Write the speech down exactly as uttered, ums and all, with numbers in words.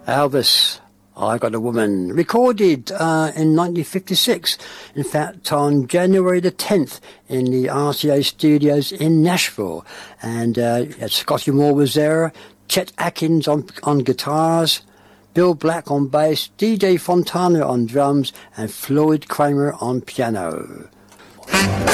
Elvis, I Got a Woman, recorded uh, in nineteen fifty-six, in fact on January the tenth in the R C A studios in Nashville. And uh, Scotty Moore was there, Chet Atkins on, on guitars, Bill Black on bass, D J Fontana on drums, and Floyd Kramer on piano.